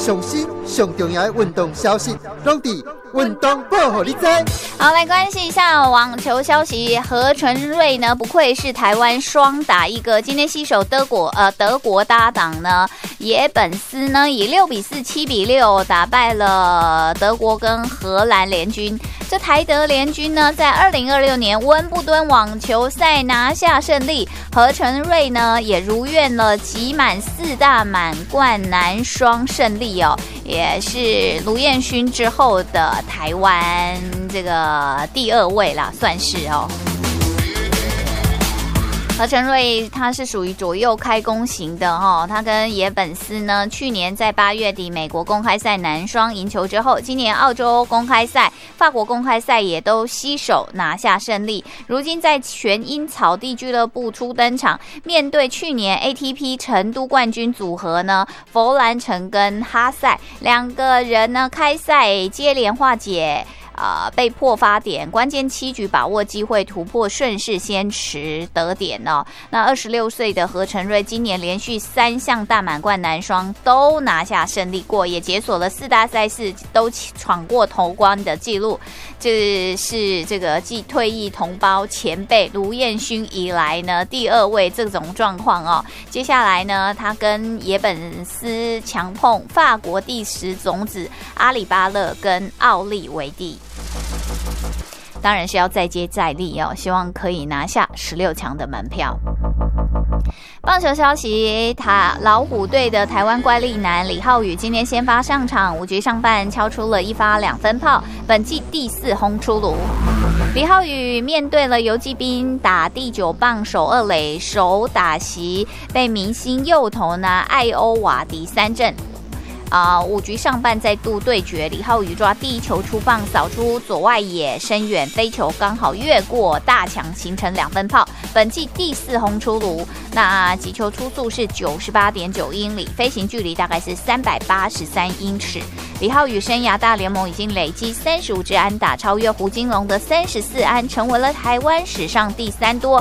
上新上重要的运动消息，拢伫运动报互你知。 好，来关心一下网球消息。何纯瑞呢，不愧是台湾双打一哥，今天携手德国搭档呢野本斯呢，以6-4、7-6打败了德国跟荷兰联军。这台德联军呢，在2026年温布顿网球赛拿下胜利。何纯瑞呢，也如愿了集满4大满贯男双胜利哦，也是卢彦勋之后的台湾这个第2位啦，算是哦。何纯瑞他是属于左右开弓型的哈，他跟野本斯呢，去年在8月底美国公开赛男双赢球之后，今年澳洲公开赛、法国公开赛也都携手拿下胜利。如今在全英草地俱乐部初登场，面对去年 ATP 成都冠军组合呢，弗兰城跟哈塞两个人呢，开赛接连化解。被迫发点，关键7局把握机会突破，顺势先持得点哦。那26岁的何纯瑞今年连续3项大满贯男双都拿下胜利过，也解锁了4大赛事都闯过头关的记录。这是这个继退役同胞前辈卢彦勋以来呢第2位这种状况哦。接下来呢，他跟野本斯强碰法国第10种子阿里巴勒跟奥利维蒂。当然是要再接再厉哦，希望可以拿下16强的门票。棒球消息，老虎队的台湾怪力男李浩宇今天先发上场，5局上半敲出了1发2分炮，本季第4轰出炉。李浩宇面对了游击兵，打第9棒守2垒，手打席被明星右投呢艾欧瓦迪3振。5局上半再度对决，李浩宇抓第1球出棒，扫出左外野深远飞球，刚好越过大墙，形成2分炮，本季第4轰出炉。那击球初速是 98.9 英里，飞行距离大概是383英尺。李浩宇生涯大联盟已经累积35支安打，超越胡金龙的34安，成为了台湾史上第3多。